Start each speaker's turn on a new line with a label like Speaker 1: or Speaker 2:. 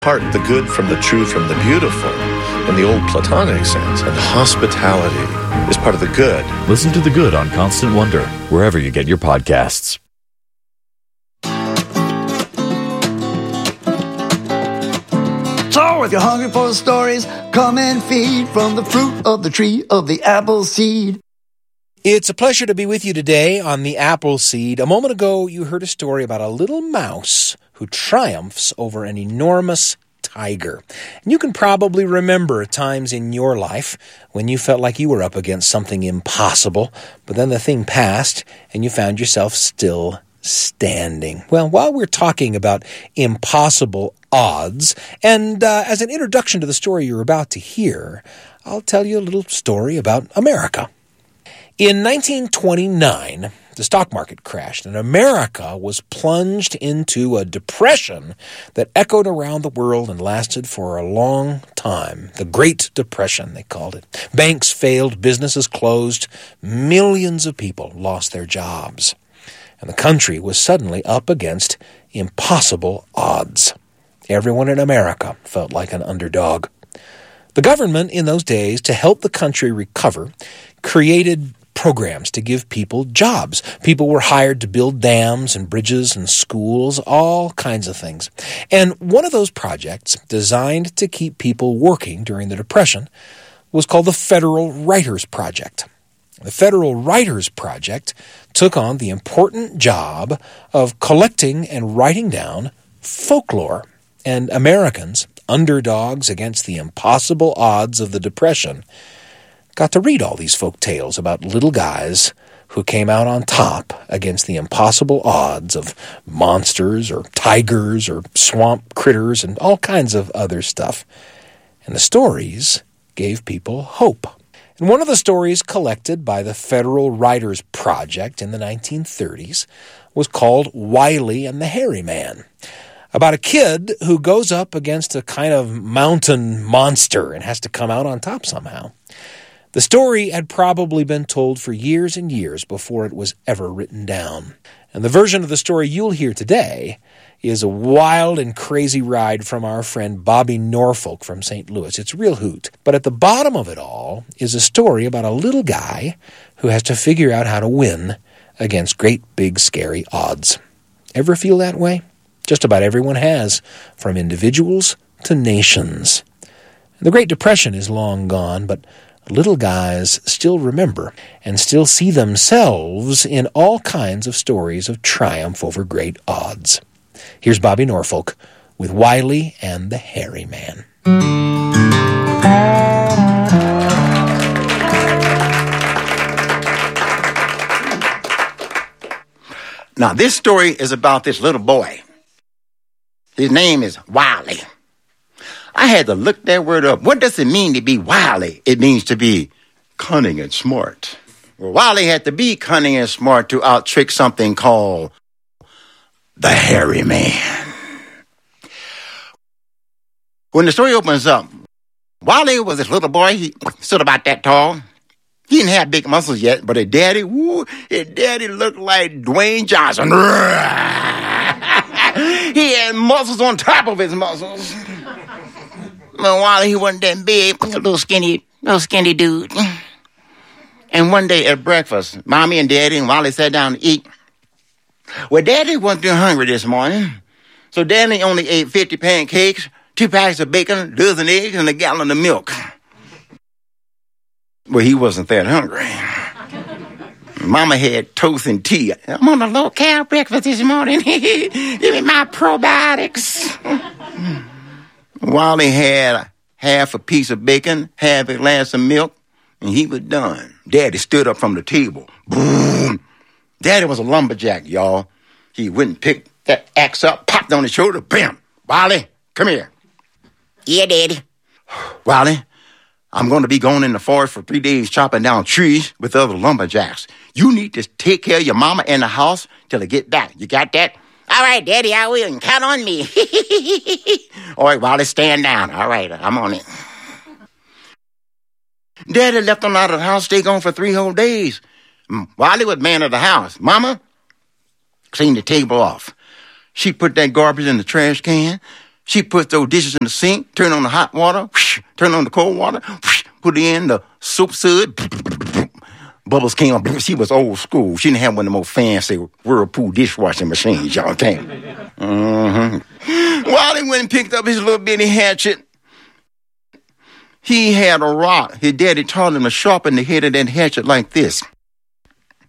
Speaker 1: Apart the good from the true from the beautiful in the old Platonic sense, and hospitality is part of the good.
Speaker 2: Listen to The Good on Constant Wonder, wherever you get your podcasts.
Speaker 3: So if you're hungry for stories, come and feed from the fruit of the tree of the apple seed.
Speaker 4: It's a pleasure to be with you today on the Apple Seed. A moment ago, you heard a story about a little mouse who triumphs over an enormous tiger. And you can probably remember times in your life when you felt like you were up against something impossible, but then the thing passed and you found yourself still standing. Well, while we're talking about impossible odds, and as an introduction to the story you're about to hear, I'll tell you a little story about America. In 1929, the stock market crashed, and America was plunged into a depression that echoed around the world and lasted for a long time. The Great Depression, they called it. Banks failed, businesses closed, millions of people lost their jobs. And the country was suddenly up against impossible odds. Everyone in America felt like an underdog. The government in those days, to help the country recover, created programs to give people jobs. People were hired to build dams and bridges and schools, all kinds of things. And one of those projects, designed to keep people working during the Depression, was called the Federal Writers Project. The Federal Writers Project took on the important job of collecting and writing down folklore. And Americans, underdogs against the impossible odds of the Depression, got to read all these folk tales about little guys who came out on top against the impossible odds of monsters or tigers or swamp critters and all kinds of other stuff. And the stories gave people hope. And one of the stories collected by the Federal Writers Project in the 1930s was called Wiley and the Hairy Man, about a kid who goes up against a kind of mountain monster and has to come out on top somehow. The story had probably been told for years and years before it was ever written down. And the version of the story you'll hear today is a wild and crazy ride from our friend Bobby Norfolk from St. Louis. It's a real hoot. But at the bottom of it all is a story about a little guy who has to figure out how to win against great big scary odds. Ever feel that way? Just about everyone has, from individuals to nations. The Great Depression is long gone, but little guys still remember and still see themselves in all kinds of stories of triumph over great odds. Here's Bobby Norfolk with Wiley and the Hairy Man.
Speaker 5: Now, this story is about this little boy. His name is Wiley. I had to look that word up. What does it mean to be wily? It means to be cunning and smart. Well, Wiley had to be cunning and smart to out-trick something called the Hairy Man. When the story opens up, Wiley was this little boy. He stood about that tall. He didn't have big muscles yet, but his daddy looked like Dwayne Johnson. He had muscles on top of his muscles. But Wiley, he wasn't that big, a little skinny dude. And one day at breakfast, Mommy and Daddy and Wiley sat down to eat. Well, Daddy wasn't too hungry this morning, so Daddy only ate 50 pancakes, 2 packs of bacon, a dozen eggs, and a gallon of milk. Well, he wasn't that hungry. Mama had toast and tea. I'm on a low-carb breakfast this morning. Give me my probiotics. Wiley had half a piece of bacon, half a glass of milk, and he was done. Daddy stood up from the table. Boom! Daddy was a lumberjack, y'all. He went and picked that axe up, popped on his shoulder, bam! Wiley, come here. Yeah, Daddy. Wiley, I'm going to be going in the forest for 3 days chopping down trees with other lumberjacks. You need to take care of your mama and the house till I get back. You got that? All right, Daddy, I will, and count on me. All right, Wiley, stand down. All right, I'm on it. Daddy left them out of the house, stay gone for 3 whole days. Wiley was man of the house. Mama cleaned the table off. She put that garbage in the trash can. She put those dishes in the sink, turn on the hot water, whoosh, turn on the cold water, whoosh, put in the soup suds. Bubbles came up. She was old school. She didn't have one of the more fancy Whirlpool dishwashing machines, y'all can't. While he went and picked up his little bitty hatchet, he had a rock. His daddy taught him to sharpen the head of that hatchet like this.